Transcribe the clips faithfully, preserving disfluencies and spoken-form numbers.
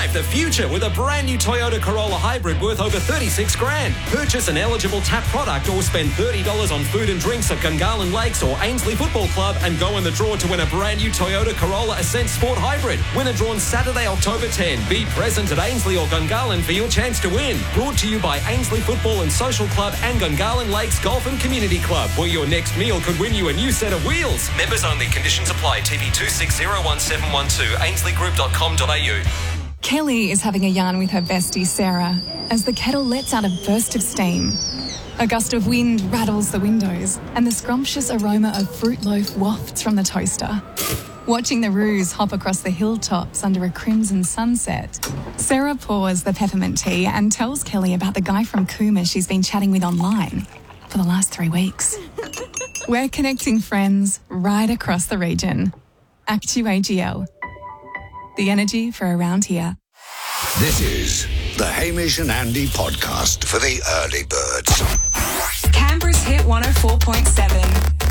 Drive the future with a brand new Toyota Corolla Hybrid worth over thirty-six grand. Purchase an eligible TAP product or spend thirty dollars on food and drinks at Gungahlin Lakes or Ainsley Football Club and go in the draw to win a brand new Toyota Corolla Ascent Sport Hybrid. Winner drawn Saturday, October tenth. Be present at Ainsley or Gungahlin for your chance to win. Brought to you by Ainsley Football and Social Club and Gungahlin Lakes Golf and Community Club, where your next meal could win you a new set of wheels. Members only. Conditions apply. T V two six zero one seven one two. ainsley group dot com dot a u. Kelly is having a yarn with her bestie Sarah as the kettle lets out a burst of steam. A gust of wind rattles the windows and the scrumptious aroma of fruit loaf wafts from the toaster. Watching the roos hop across the hilltops under a crimson sunset, Sarah pours the peppermint tea and tells Kelly about the guy from Cooma she's been chatting with online for the last three weeks. We're connecting friends right across the region. Actu A G L. The energy for around here. This is the Hamish and Andy podcast for the early birds. Canberra's Hit one oh four point seven.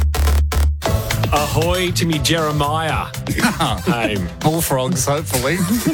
Ahoy to me, Jeremiah. Hame. Bullfrogs, hopefully.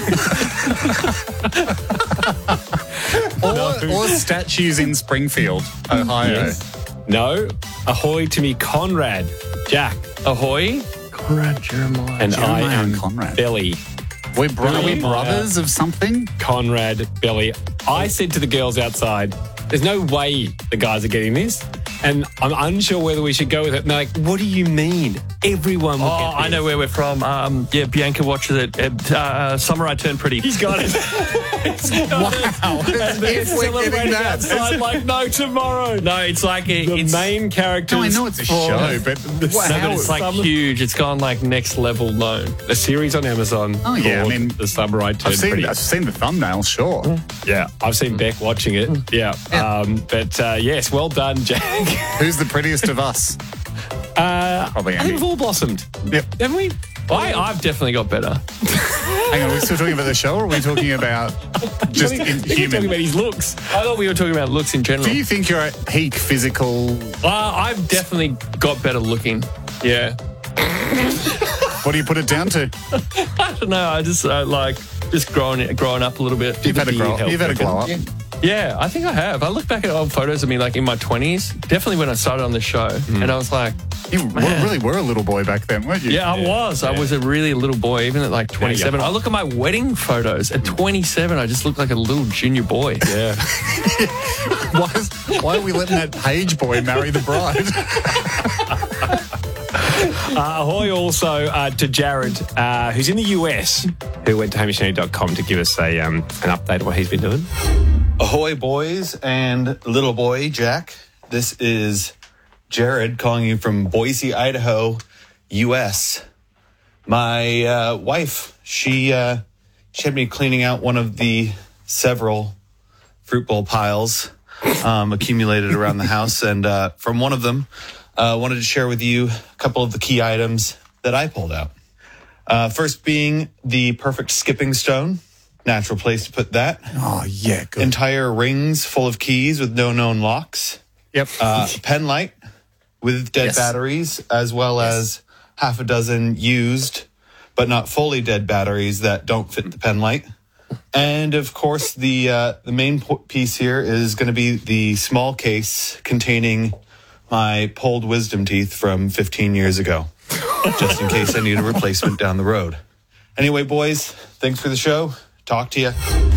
or, No. or statues in Springfield, Ohio. Yes. No. Ahoy to me, Conrad. Jack. Ahoy. Conrad Jeremiah. And Jeremiah I am and Conrad. Belly. We're, bro- are we Jeremiah. brothers of something? Conrad, Belly. I said to the girls outside, there's no way the guys are getting this. And I'm unsure whether we should go with it. And they're like, what do you mean? Everyone will Oh, get this. I know where we're from. Um, yeah, Bianca watches it. At, uh, Summer I Turned Pretty. He's got it. He's got it. Wow. And they're If we're getting celebrating that. outside like, no, tomorrow. No, it's like a, The it's main characters. No, I know it's a for show, but wow. no, but it's like Summer- huge. It's gone like next level known. a series on Amazon. Oh, yeah, I called mean, The Summer I Turned I've seen, Pretty. I've seen the thumbnail, sure. Yeah, I've seen Beck watching it. Yeah. Yeah. Um, but uh, yes, well done, Jack. Who's the prettiest of us? Uh, Probably I think Andy. we've all blossomed. Yep. Haven't we? I, I've definitely got better. Hang on, are we still talking about the show or are we talking about just I think, I in think we're human? talking about his looks. I thought we were talking about looks in general. Do you think you're at peak physical? Uh, I've definitely got better looking. Yeah. What do you put it down to? I don't know. I just uh, like just growing growing up a little bit. You've had a beard glow. help, You've had a I reckon. glow up. Yeah. Yeah, I think I have. I look back at old photos of me like in my twenties, definitely when I started on the show, and I was like, You were, Man. really were a little boy back then, weren't you? yeah, I was. I was a really little boy, even at like twenty-seven. I look at my wedding photos at twenty-seven, I just look like a little junior boy. Yeah. Why, is, why are we letting that page boy marry the bride? Uh, ahoy also uh, to Jared, uh, who's in the U S, who went to hamish and andy dot com to give us a um, an update of what he's been doing. Ahoy, boys and little boy Jack. This is Jared calling you from Boise, Idaho, U S. My uh, wife, she uh, she had me cleaning out one of the several fruit bowl piles um, accumulated around the house, and uh, from one of them, I uh, wanted to share with you a couple of the key items that I pulled out. Uh, first being the perfect skipping stone. Natural place to put that. Oh, yeah, good. Entire rings full of keys with no known locks. Yep. Uh, pen light with dead Yes. batteries, as well Yes. as half a dozen used but not fully dead batteries that don't fit the pen light. And of course, the uh, the main po- piece here is going to be the small case containing my pulled wisdom teeth from fifteen years ago, just in case I need a replacement down the road. Anyway, boys, thanks for the show. Talk to you.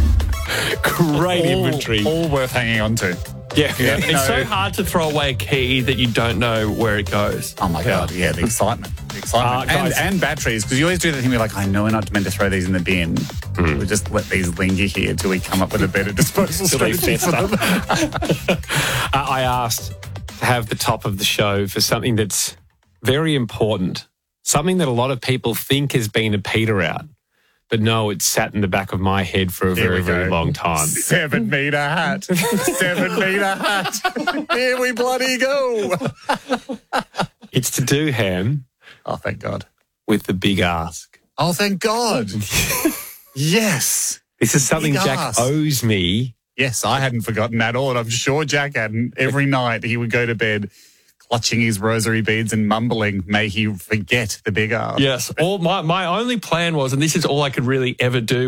Great inventory. All, all worth hanging on to. Yeah. Yeah. It's No. so hard to throw away a key that you don't know where it goes. Oh my God, yeah, the excitement. The excitement. Uh, and, guys- and batteries, because you always do that thing where like, I know we're not meant to throw these in the bin. We'll just let these linger here till we come up with a better disposal Till they strategy for them. Uh, I asked to have the top of the show for something that's very important, something that a lot of people think has been a peter out. But no, it's sat in the back of my head for a Here very, we very go. long time. Seven metre hat. Seven metre hat. Here we bloody go. It's to do, Ham, Oh, thank God. with the big ask. Oh, thank God. Yes. This is something Big Jack ask. owes me. Yes, I hadn't forgotten at all. And I'm sure Jack hadn't. Every night he would go to bed clutching his rosary beads and mumbling, may he forget the big ask. Yes. All my, my only plan was, and this is all I could really ever do,